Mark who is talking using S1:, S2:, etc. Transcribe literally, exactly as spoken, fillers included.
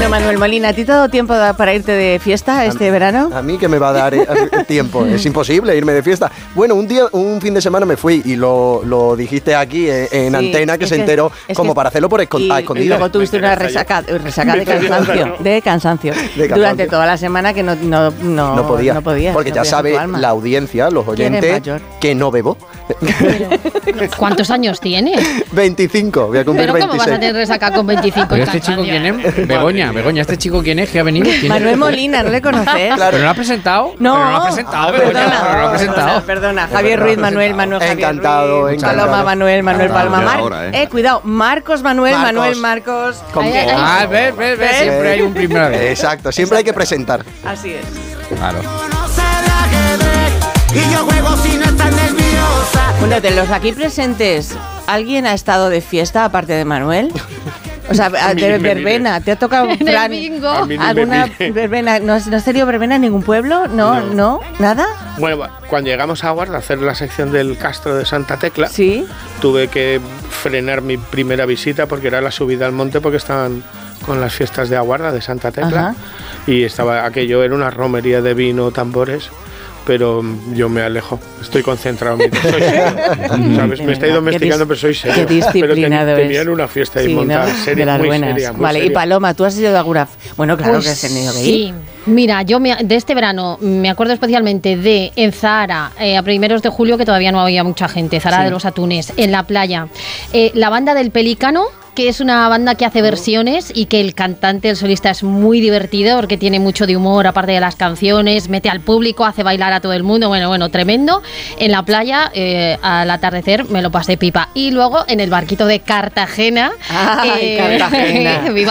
S1: Bueno, Manuel Molina, ¿a ti te ha dado tiempo para irte de fiesta este
S2: a,
S1: verano?
S2: A mí que me va a dar eh, tiempo, es imposible irme de fiesta. Bueno, un día, un fin de semana me fui y lo, lo dijiste aquí en, en sí, antena que se que, enteró como que, para hacerlo por escond-
S1: y,
S2: a escondidas.
S1: Y luego tuviste una resaca, resaca de cansancio, de cansancio, de cansancio durante toda la semana que no, no, no,
S2: no podía.
S1: No podías,
S2: porque
S1: no
S2: ya
S1: podías
S2: sabe la audiencia, los oyentes, que no bebo.
S3: ¿Cuántos años tienes?
S2: veinticinco, voy a cumplir
S3: ¿Pero
S2: veintiséis.
S3: cómo vas a tener resaca con veinticinco?
S4: ¿Pero este chico quién es? Begoña, Begoña, ¿este chico quién es? ¿Que ha venido? ¿Quién
S1: Manuel
S4: es?
S1: Molina, ¿no le conoces?
S4: Claro. ¿Pero lo ha presentado?
S1: No.
S4: Pero lo ha presentado, Begoña,
S1: perdona,
S4: pero lo ha presentado.
S1: Perdona, perdona. Javier Ruiz, Manuel, Manuel, Javier
S2: encantado,
S1: Ruiz,
S2: encantado.
S1: Paloma, Manuel, Manuel, Palma, Mar
S5: ahora, eh.
S1: eh, cuidado, Marcos, Manuel,
S2: Marcos.
S1: Manuel, Marcos.
S2: ¿Con
S3: Ay,
S2: qué?
S3: ay, ay.
S4: Ah, ves, ves, ves, siempre hay un primero.
S2: Exacto, siempre hay que presentar.
S1: Así es.
S4: Claro.
S6: Y yo juego sin estar nerviosa.
S1: Bueno, de los aquí presentes, ¿alguien ha estado de fiesta aparte de Manuel? O sea, de verbena, ¿te ha tocado un plan? ¿Alguna verbena? ¿No has, ¿No has tenido verbena en ningún pueblo? ¿No? ¿No? ¿No? ¿Nada?
S7: Bueno, cuando llegamos a Guarda a hacer la sección del Castro de Santa Tecla,
S1: sí,
S7: tuve que frenar mi primera visita porque era la subida al monte porque estaban con las fiestas de Aguarda de Santa Tecla. Ajá. Y estaba aquello, era una romería de vino, tambores. Pero yo me alejo, estoy concentrado en mi soy serio, ¿sabes? Me estoy domesticando, pero soy serio.
S1: Qué disciplinado
S7: pero ten,
S1: es.
S7: tenían una fiesta
S1: sí,
S7: y montada,
S1: ¿no?
S7: seria,
S1: de las
S7: muy
S1: buenas.
S7: seria, muy
S1: vale,
S7: seria.
S1: y Paloma, ¿tú has ido de alguna? Bueno, claro
S3: pues
S1: que has tenido que ir.
S3: Sí, mira, yo me, de este verano me acuerdo especialmente de en Zahara, eh, a primeros de julio, que todavía no había mucha gente, Zahara sí. de los Atunes, en la playa. Eh, la banda del Pelícano, que es una banda que hace versiones y que el cantante, el solista, es muy divertido porque tiene mucho de humor, aparte de las canciones, mete al público, hace bailar a todo el mundo, bueno, bueno, tremendo. En la playa, eh, al atardecer, me lo pasé pipa. Y luego en el barquito de Cartagena.
S1: ¡Ay, eh, Cartagena!